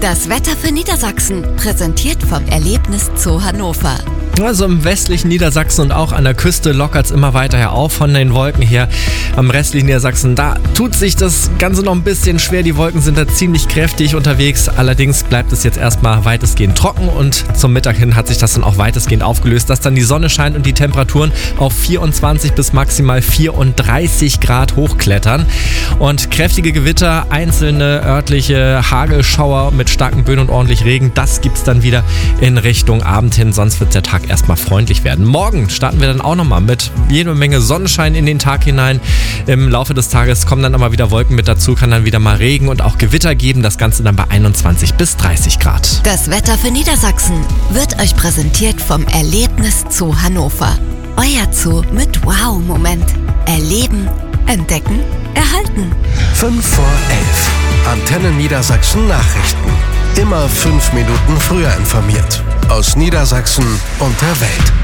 Das Wetter für Niedersachsen, präsentiert vom Erlebnis Zoo Hannover. Also im westlichen Niedersachsen und auch an der Küste lockert es immer weiter auf von den Wolken her. Am restlichen Niedersachsen, da tut sich das Ganze noch ein bisschen schwer. Die Wolken sind da ziemlich kräftig unterwegs. Allerdings bleibt es jetzt erstmal weitestgehend trocken und zum Mittag hin hat sich das dann auch weitestgehend aufgelöst, dass dann die Sonne scheint und die Temperaturen auf 24 bis maximal 34 Grad hochklettern. Und kräftige Gewitter, einzelne örtliche Hagelschauer mit starken Böen und ordentlich Regen, das gibt's dann wieder in Richtung Abend hin. Sonst wird der Tag erstmal freundlich werden. Morgen starten wir dann auch nochmal mit jede Menge Sonnenschein in den Tag hinein. Im Laufe des Tages kommen dann aber wieder Wolken mit dazu, kann dann wieder mal Regen und auch Gewitter geben. Das Ganze dann bei 21 bis 30 Grad. Das Wetter für Niedersachsen wird euch präsentiert vom Erlebnis Zoo Hannover. Euer Zoo mit Wow-Moment. Erleben, entdecken, erhalten. 5 vor 11. Antenne Niedersachsen Nachrichten. Immer 5 Minuten früher informiert. Aus Niedersachsen und der Welt.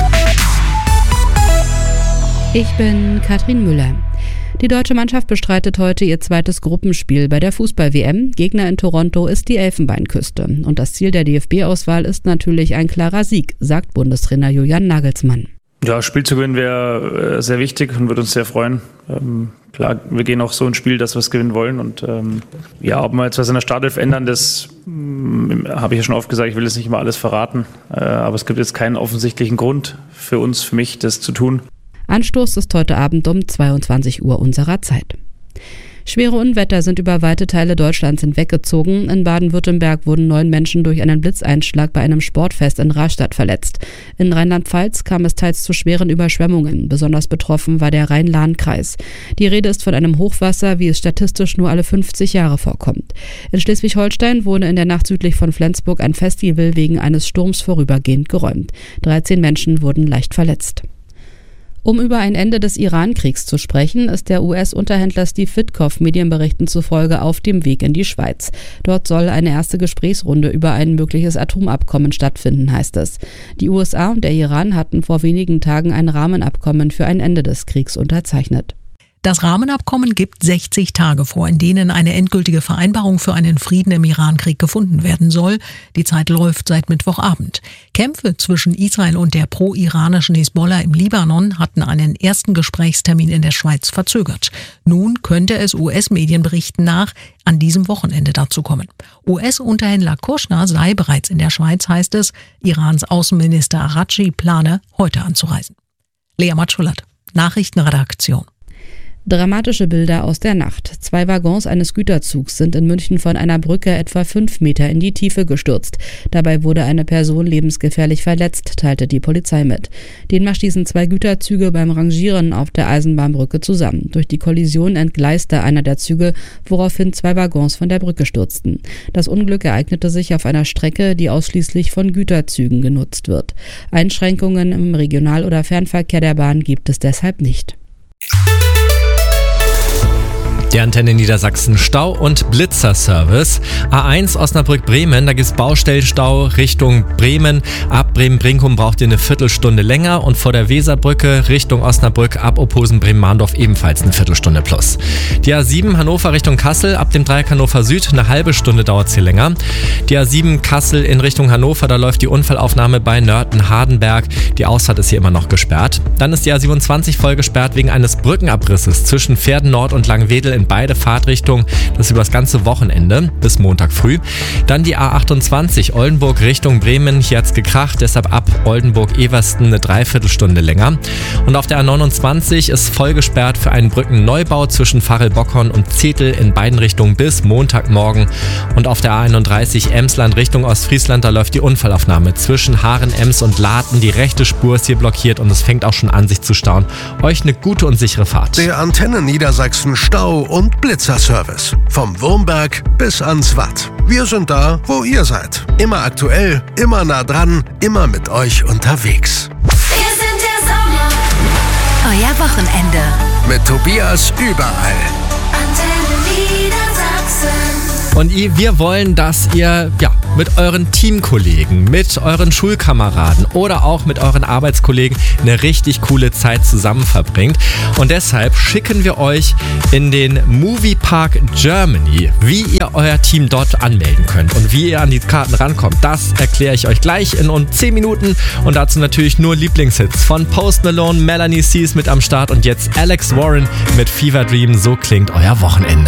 Ich bin Katrin Müller. Die deutsche Mannschaft bestreitet heute ihr zweites Gruppenspiel bei der Fußball-WM. Gegner in Toronto ist die Elfenbeinküste. Und das Ziel der DFB-Auswahl ist natürlich ein klarer Sieg, sagt Bundestrainer Julian Nagelsmann. Ja, Spiel zu gewinnen wäre sehr wichtig und würde uns sehr freuen. Klar, wir gehen auch so ins Spiel, dass wir es gewinnen wollen. Und ob wir jetzt was in der Startelf ändern, das habe ich ja schon oft gesagt, ich will jetzt nicht immer alles verraten. Aber es gibt jetzt keinen offensichtlichen Grund für uns, für mich, das zu tun. Anstoß ist heute Abend um 22 Uhr unserer Zeit. Schwere Unwetter sind über weite Teile Deutschlands hinweggezogen. In Baden-Württemberg wurden 9 Menschen durch einen Blitzeinschlag bei einem Sportfest in Rastatt verletzt. In Rheinland-Pfalz kam es teils zu schweren Überschwemmungen. Besonders betroffen war der Rhein-Lahn-Kreis. Die Rede ist von einem Hochwasser, wie es statistisch nur alle 50 Jahre vorkommt. In Schleswig-Holstein wurde in der Nacht südlich von Flensburg ein Festival wegen eines Sturms vorübergehend geräumt. 13 Menschen wurden leicht verletzt. Um über ein Ende des Iran-Kriegs zu sprechen, ist der US-Unterhändler Steve Witkoff Medienberichten zufolge auf dem Weg in die Schweiz. Dort soll eine erste Gesprächsrunde über ein mögliches Atomabkommen stattfinden, heißt es. Die USA und der Iran hatten vor wenigen Tagen ein Rahmenabkommen für ein Ende des Kriegs unterzeichnet. Das Rahmenabkommen gibt 60 Tage vor, in denen eine endgültige Vereinbarung für einen Frieden im Irankrieg gefunden werden soll. Die Zeit läuft seit Mittwochabend. Kämpfe zwischen Israel und der pro-iranischen Hisbollah im Libanon hatten einen ersten Gesprächstermin in der Schweiz verzögert. Nun könnte es US-Medienberichten nach an diesem Wochenende dazu kommen. US-Unterhändler Kushner sei bereits in der Schweiz, heißt es. Irans Außenminister Araghchi plane, heute anzureisen. Lea Matschulat, Nachrichtenredaktion. Dramatische Bilder aus der Nacht. 2 Waggons eines Güterzugs sind in München von einer Brücke etwa 5 Meter in die Tiefe gestürzt. Dabei wurde eine Person lebensgefährlich verletzt, teilte die Polizei mit. Demnach stießen 2 Güterzüge beim Rangieren auf der Eisenbahnbrücke zusammen. Durch die Kollision entgleiste einer der Züge, woraufhin 2 Waggons von der Brücke stürzten. Das Unglück ereignete sich auf einer Strecke, die ausschließlich von Güterzügen genutzt wird. Einschränkungen im Regional- oder Fernverkehr der Bahn gibt es deshalb nicht. Der Antenne Niedersachsen Stau- und Blitzerservice. A1 Osnabrück-Bremen, da gibt es Baustellenstau Richtung Bremen. Ab Bremen-Brinkum braucht ihr eine Viertelstunde länger und vor der Weserbrücke Richtung Osnabrück ab Opposen-Bremen-Mahndorf ebenfalls eine Viertelstunde plus. Die A7 Hannover Richtung Kassel, ab dem Dreieck Hannover Süd eine halbe Stunde dauert es hier länger. Die A7 Kassel in Richtung Hannover, da läuft die Unfallaufnahme bei Nörten-Hardenberg. Die Ausfahrt ist hier immer noch gesperrt. Dann ist die A27 voll gesperrt wegen eines Brückenabrisses zwischen Pferden Nord und Langwedel in beide Fahrtrichtungen. Das über das ganze Wochenende bis Montag früh. Dann die A28 Oldenburg Richtung Bremen. Hier hat's gekracht, deshalb ab Oldenburg-Eversten eine Dreiviertelstunde länger. Und auf der A29 ist voll gesperrt für einen Brückenneubau zwischen Varel-Bockhorn und Zetel in beiden Richtungen bis Montagmorgen. Und auf der A31 Emsland Richtung Ostfriesland, da läuft die Unfallaufnahme zwischen Haaren, Ems und Laten. Die rechte Spur ist hier blockiert und es fängt auch schon an, sich zu stauen. Euch eine gute und sichere Fahrt. Der Antenne Niedersachsen Stau- und Blitzerservice. Vom Wurmberg bis ans Watt. Wir sind da, wo ihr seid. Immer aktuell, immer nah dran, immer mit euch unterwegs. Wir sind der Sommer. Euer Wochenende. Mit Tobias überall. Antenne Niedersachsen. Und wir wollen, dass ihr mit euren Teamkollegen, mit euren Schulkameraden oder auch mit euren Arbeitskollegen eine richtig coole Zeit zusammen verbringt. Und deshalb schicken wir euch in den Moviepark Germany, wie ihr euer Team dort anmelden könnt und wie ihr an die Karten rankommt. Das erkläre ich euch gleich in 10 Minuten und dazu natürlich nur Lieblingshits von Post Malone, Melanie C ist mit am Start und jetzt Alex Warren mit Fever Dream. So klingt euer Wochenende.